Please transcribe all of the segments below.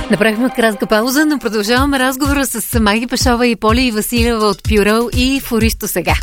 Направихме кратка пауза, но продължаваме разговора с Маги Пешова и Поли Василева от Пюрел и Фористо сега.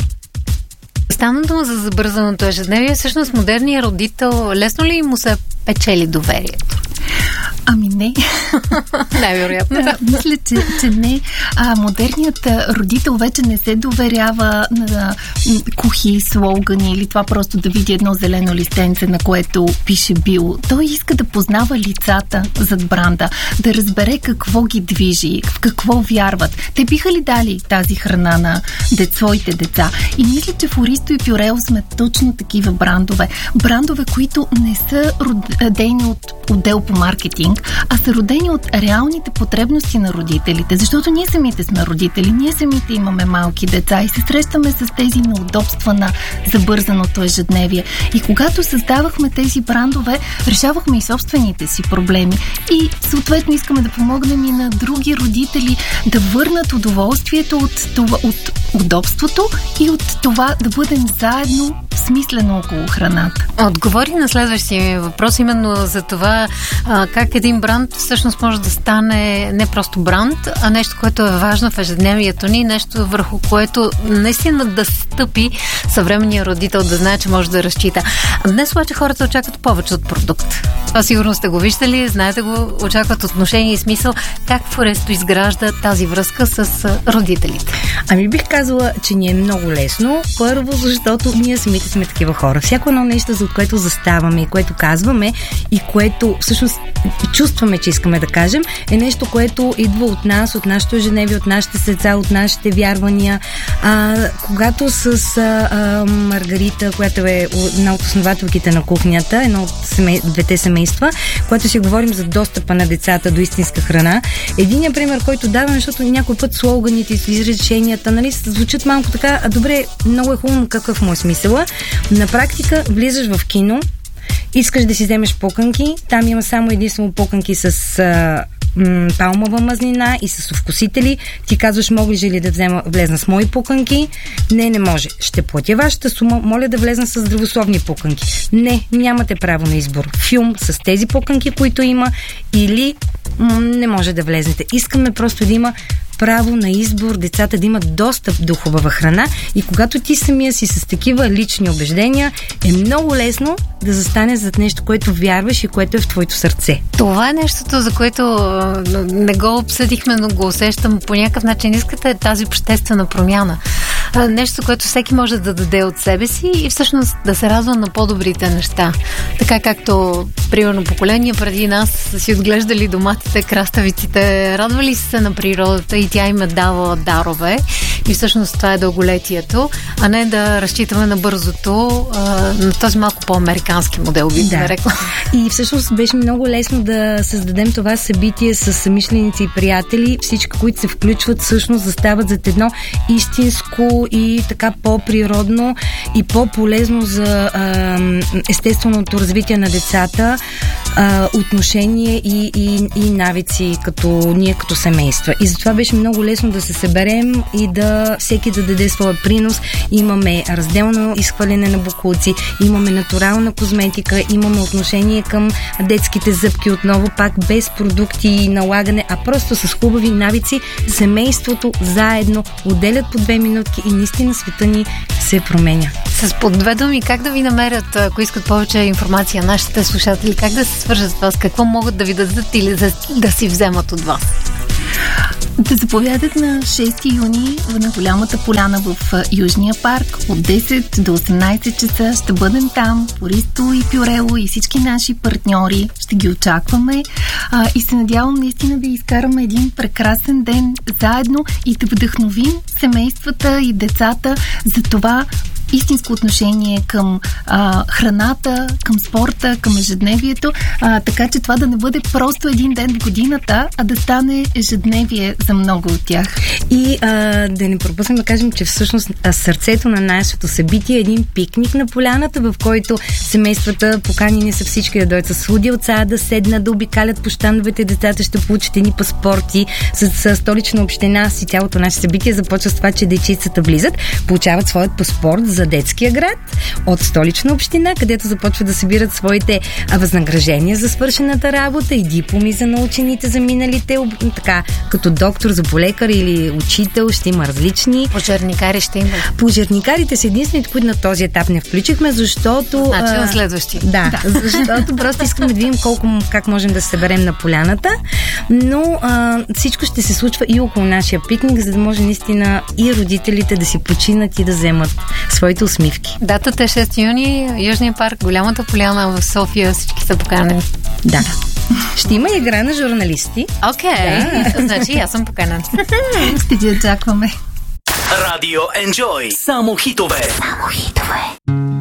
Стана дума за забързаното ежедневие. Всъщност модерният родител лесно ли му се печели доверието? Ами не. Най-вероятно. Мисля, че не. Модерният родител вече не се доверява на кухи слогани или това просто да види едно зелено листенце, на което пише Бил. Той иска да познава лицата зад бранда, да разбере какво ги движи, в какво вярват. Те биха ли дали тази храна на своите деца? И мисля, че Фористо и Пюрел сме точно такива брандове. Брандове, които не са родени от отдел по маркетинг, а са родени от реалните потребности на родителите. Защото ние самите сме родители, ние самите имаме малки деца и се срещаме с тези неудобства на забързаното ежедневие. И когато създавахме тези брандове, решавахме и собствените си проблеми. И съответно искаме да помогнем и на други родители да върнат удоволствието от удобството и от това да бъдем заедно смислено около храната. Отговори на следващия въпрос именно за това как един бранд всъщност може да стане не просто бранд, а нещо, което е важно в ежедневието ни, нещо върху което наистина да стъпи съвременния родител, да знае, че може да разчита. Днес обаче хората очакват повече от продукт. Това сигурно сте го виждали, знаете го, очакват отношение и смисъл. Как Фористо изгражда тази връзка с родителите? Ами бих казала, че ни е много лесно. Първо, защото ние самите сме такива хора. Всяко едно нещо, за което заставаме и което казваме и което всъщност чувстваме, че искаме да кажем, е нещо, което идва от нас, от нашето ежедневие, от нашите сърца, от нашите вярвания. Когато с Маргарита, която е една от основателките на кухнята, едно от двете семейства, когато си говорим за достъпа на децата до истинска храна, единият пример, който даваме, защото някой път слоганите и изреченията, нали, звучат малко така, добре, много е хубаво, какъв му е смисъла. На практика влизаш в кино, искаш да си вземеш пуканки, там има само единствено пуканки с палмова мазнина и с вкусители. Ти казваш, мога ли да влезна с мои пуканки? Не може. Ще платя вашата сума, моля да влезна с здравословни пуканки. Не, нямате право на избор. Филм с тези пуканки, които има, или не може да влезнете. Искаме просто да има право на избор, децата да имат достъп до хубава храна и когато ти самия си с такива лични убеждения, е много лесно да застанеш зад нещо, което вярваш и което е в твоето сърце. Това е нещото, за което не го обсъдихме, но го усещам по някакъв начин. Искате тази обществена промяна. Нещо, което всеки може да даде от себе си и всъщност да се радва на по-добрите неща. Така както, примерно, поколения преди нас са си отглеждали доматите, краставиците, радвали се на природата и тя им е давала дарове. И всъщност това е дълголетието, а не да разчитаме на бързото, на този малко по-американски модел, бих да рекла. И всъщност беше много лесно да създадем това събитие с съмишленици и приятели. Всички, които се включват, всъщност застават зад едно истинско и така по-природно и по-полезно за естественото развитие на децата отношение и навици ние като семейства. И затова беше много лесно да се съберем и да всеки да даде своя принос. Имаме разделно изхвърляне на боклуци, имаме натурална козметика, имаме отношение към детските зъбки отново, пак без продукти и налагане, а просто с хубави навици. Семейството заедно отделят по 2 минутки и наистина света ни се променя. С по 2 думи, как да ви намерят, ако искат повече информация нашите слушатели, как да се свържат с вас, какво могат да ви дадат или да си вземат от вас? Да заповядат на 6 юни на голямата поляна в Южния парк от 10 до 18 часа. Ще бъдем там, Фористо и Пюрело и всички наши партньори. Ще ги очакваме и се надявам наистина да изкараме един прекрасен ден заедно и да вдъхновим семействата и децата за това истинско отношение към храната, към спорта, към ежедневието, така че това да не бъде просто един ден в годината, а да стане ежедневие за много от тях. И да не пропуснем да кажем, че всъщност сърцето на нашето събитие е един пикник на поляната, в който семействата поканени са всички да дойдат с лудилца, да седнат, да обикалят по щандовете, децата ще получат едни паспорти с столична община и цялото наше събитие започва с това, че дечицата влизат, получават своят паспорт за за детския град от Столична община, където започват да събират своите възнаграждения за свършената работа и дипломи за научените, за миналите, така, като доктор, зъболекар или учител, ще има различни. Пожарникари ще има. Пожарникарите са единствените, които на този етап не включихме, защото... Значи на следващия. Да, защото просто искаме да видим как можем да се съберем на поляната, но всичко ще се случва и около нашия пикник, за да може наистина и родителите да си починат и да вземат своите усмивки. Датата е 6 юни, Южния парк, голямата поляна в София, всички са поканени. Да. Ще има игра на журналисти. Окей, значи аз съм поканен. Ще ги очакваме. Радио Enjoy. Само хитове. Само хитове.